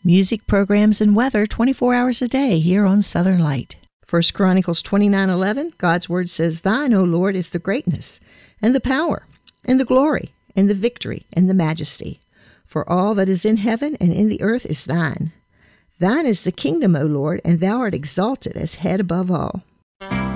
Music, programs, and weather 24 hours a day here on Southern Light. 1 Chronicles 29:11, God's Word says, Thine, O Lord, is the greatness, and the power, and the glory, and the victory, and the majesty. For all that is in heaven and in the earth is thine. Thine is the kingdom, O Lord, and thou art exalted as head above all.